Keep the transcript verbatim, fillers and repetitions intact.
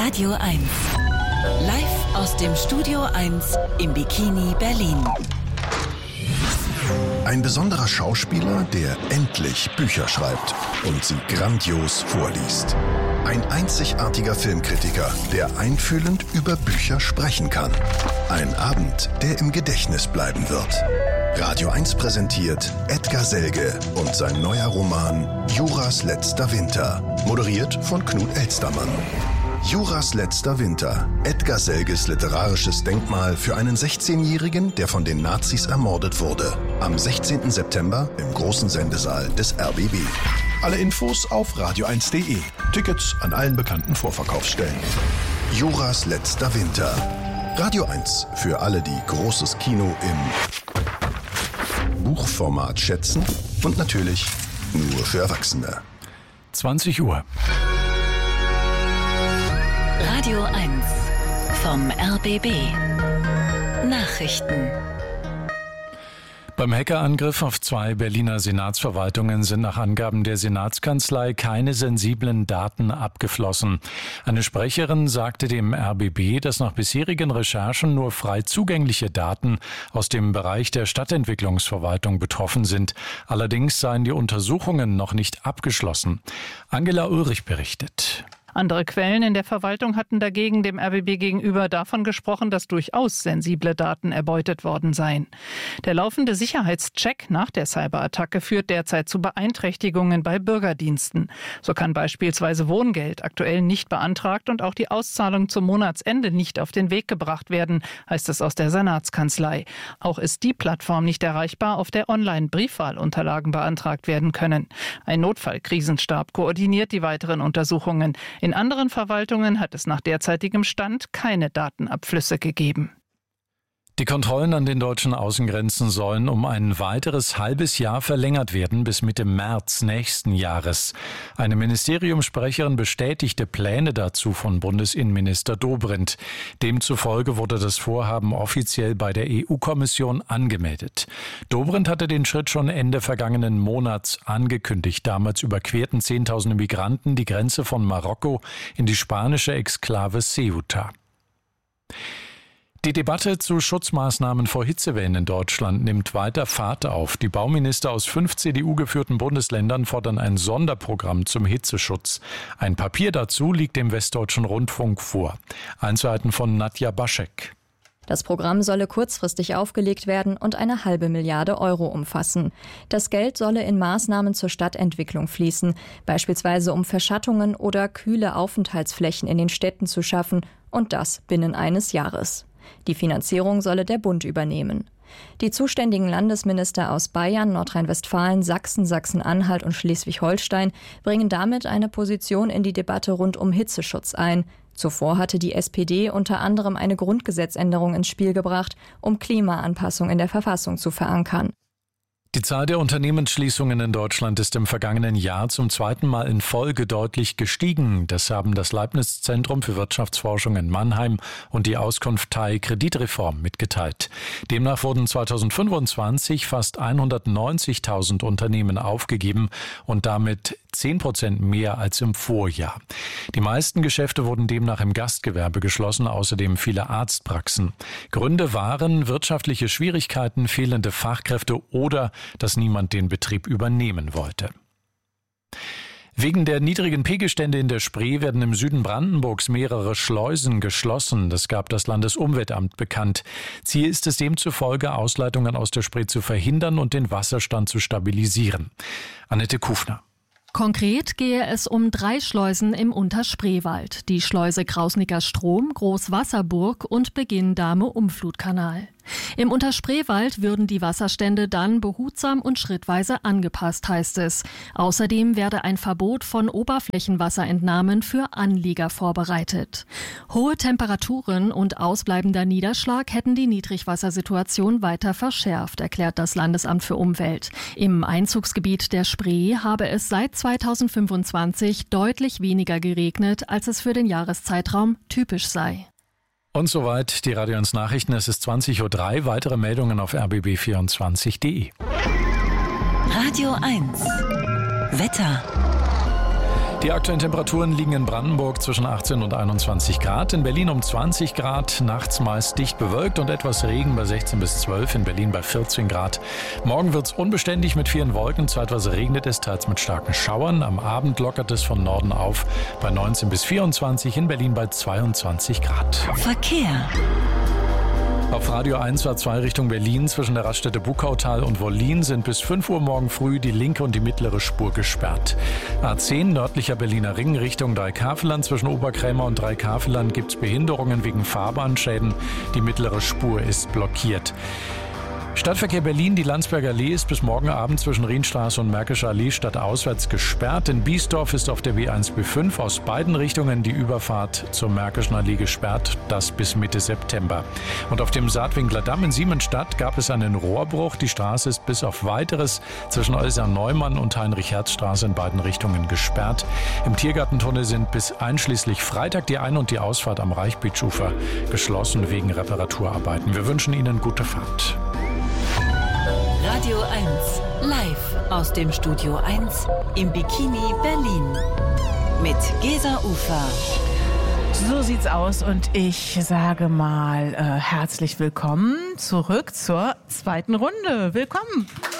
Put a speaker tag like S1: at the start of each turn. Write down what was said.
S1: Radio eins. Live aus dem Studio eins im Bikini Berlin.
S2: Ein besonderer Schauspieler, der endlich Bücher schreibt und sie grandios vorliest. Ein einzigartiger Filmkritiker, der einfühlend über Bücher sprechen kann. Ein Abend, der im Gedächtnis bleiben wird. Radio eins präsentiert Edgar Selge und sein neuer Roman Juras letzter Winter, moderiert von Knut Elstermann. Juras letzter Winter, Edgar Selges literarisches Denkmal für einen sechzehnjährigen, der von den Nazis ermordet wurde. Am sechzehnten September im großen Sendesaal des R B B. Alle Infos auf radio eins punkt de. Tickets an allen bekannten Vorverkaufsstellen. Juras letzter Winter. Radio eins für alle, die großes Kino im Buchformat schätzen und natürlich nur für Erwachsene.
S3: zwanzig Uhr.
S1: Radio eins vom R B B. Nachrichten.
S3: Beim Hackerangriff auf zwei Berliner Senatsverwaltungen sind nach Angaben der Senatskanzlei keine sensiblen Daten abgeflossen. Eine Sprecherin sagte dem R B B, dass nach bisherigen Recherchen nur frei zugängliche Daten aus dem Bereich der Stadtentwicklungsverwaltung betroffen sind. Allerdings seien die Untersuchungen noch nicht abgeschlossen. Angela Ulrich berichtet.
S4: Andere Quellen in der Verwaltung hatten dagegen dem R B B gegenüber davon gesprochen, dass durchaus sensible Daten erbeutet worden seien. Der laufende Sicherheitscheck nach der Cyberattacke führt derzeit zu Beeinträchtigungen bei Bürgerdiensten. So kann beispielsweise Wohngeld aktuell nicht beantragt und auch die Auszahlung zum Monatsende nicht auf den Weg gebracht werden, heißt es aus der Senatskanzlei. Auch ist die Plattform nicht erreichbar, auf der Online-Briefwahlunterlagen beantragt werden können. Ein Notfallkrisenstab koordiniert die weiteren Untersuchungen. In anderen Verwaltungen hat es nach derzeitigem Stand keine Datenabflüsse gegeben.
S3: Die Kontrollen an den deutschen Außengrenzen sollen um ein weiteres halbes Jahr verlängert werden bis Mitte März nächsten Jahres. Eine Ministeriumssprecherin bestätigte Pläne dazu von Bundesinnenminister Dobrindt. Demzufolge wurde das Vorhaben offiziell bei der E U-Kommission angemeldet. Dobrindt hatte den Schritt schon Ende vergangenen Monats angekündigt. Damals überquerten Zehntausende Migranten die Grenze von Marokko in die spanische Exklave Ceuta. Die Debatte zu Schutzmaßnahmen vor Hitzewellen in Deutschland nimmt weiter Fahrt auf. Die Bauminister aus fünf C D U-geführten Bundesländern fordern ein Sonderprogramm zum Hitzeschutz. Ein Papier dazu liegt dem Westdeutschen Rundfunk vor. Einzelheiten von Nadja Baschek.
S5: Das Programm solle kurzfristig aufgelegt werden und eine halbe Milliarde Euro umfassen. Das Geld solle in Maßnahmen zur Stadtentwicklung fließen, beispielsweise um Verschattungen oder kühle Aufenthaltsflächen in den Städten zu schaffen, und das binnen eines Jahres. Die Finanzierung solle der Bund übernehmen. Die zuständigen Landesminister aus Bayern, Nordrhein-Westfalen, Sachsen, Sachsen-Anhalt und Schleswig-Holstein bringen damit eine Position in die Debatte rund um Hitzeschutz ein. Zuvor hatte die S P D unter anderem eine Grundgesetzänderung ins Spiel gebracht, um Klimaanpassung in der Verfassung zu verankern.
S3: Die Zahl der Unternehmensschließungen in Deutschland ist im vergangenen Jahr zum zweiten Mal in Folge deutlich gestiegen. Das haben das Leibniz-Zentrum für Wirtschaftsforschung in Mannheim und die Auskunftei Kreditreform mitgeteilt. Demnach wurden zweitausendfünfundzwanzig fast hundertneunzigtausend Unternehmen aufgegeben und damit zehn Prozent mehr als im Vorjahr. Die meisten Geschäfte wurden demnach im Gastgewerbe geschlossen, außerdem viele Arztpraxen. Gründe waren wirtschaftliche Schwierigkeiten, fehlende Fachkräfte oder dass niemand den Betrieb übernehmen wollte. Wegen der niedrigen Pegelstände in der Spree werden im Süden Brandenburgs mehrere Schleusen geschlossen. Das gab das Landesumweltamt bekannt. Ziel ist es demzufolge, Ausleitungen aus der Spree zu verhindern und den Wasserstand zu stabilisieren. Annette Kufner.
S6: Konkret gehe es um drei Schleusen im Unterspreewald. Die Schleuse Krausnicker Strom, Großwasserburg und Beginn-Dahme-Umflutkanal. Im Unterspreewald würden die Wasserstände dann behutsam und schrittweise angepasst, heißt es. Außerdem werde ein Verbot von Oberflächenwasserentnahmen für Anlieger vorbereitet. Hohe Temperaturen und ausbleibender Niederschlag hätten die Niedrigwassersituation weiter verschärft, erklärt das Landesamt für Umwelt. Im Einzugsgebiet der Spree habe es seit zweitausendfünfundzwanzig deutlich weniger geregnet, als es für den Jahreszeitraum typisch sei.
S3: Und soweit die Radio eins Nachrichten. Es ist zwanzig Uhr drei. Weitere Meldungen auf r b b vierundzwanzig punkt de.
S1: Radio eins. Wetter.
S3: Die aktuellen Temperaturen liegen in Brandenburg zwischen achtzehn und einundzwanzig Grad, in Berlin um zwanzig Grad, nachts meist dicht bewölkt und etwas Regen bei sechzehn bis zwölf, in Berlin bei vierzehn Grad. Morgen wird es unbeständig mit vielen Wolken, zeitweise regnet es, teils mit starken Schauern. Am Abend lockert es von Norden auf bei neunzehn bis vierundzwanzig, in Berlin bei zweiundzwanzig Grad.
S1: Verkehr.
S3: Auf Radio eins A zwei Richtung Berlin zwischen der Raststätte Buckautal und Wollin sind bis fünf Uhr morgen früh die linke und die mittlere Spur gesperrt. A zehn nördlicher Berliner Ring Richtung Dreikafelland zwischen Oberkrämer und Dreikafelland gibt es Behinderungen wegen Fahrbahnschäden. Die mittlere Spur ist blockiert. Stadtverkehr Berlin, die Landsberger Allee ist bis morgen Abend zwischen Rienstraße und Märkischer Allee stadtauswärts gesperrt. In Biesdorf ist auf der B eins B fünf aus beiden Richtungen die Überfahrt zur Märkischen Allee gesperrt, das bis Mitte September. Und auf dem Saatwinkler Damm in Siemensstadt gab es einen Rohrbruch. Die Straße ist bis auf Weiteres zwischen Olsa-Neumann und Heinrich-Herz-Straße in beiden Richtungen gesperrt. Im Tiergartentunnel sind bis einschließlich Freitag die Ein- und die Ausfahrt am Reichbeachufer geschlossen wegen Reparaturarbeiten. Wir wünschen Ihnen gute Fahrt.
S1: Radio eins, live aus dem Studio eins im Bikini Berlin mit Gesa Ufer.
S7: So sieht's aus und ich sage mal äh, herzlich willkommen zurück zur zweiten Runde. Willkommen!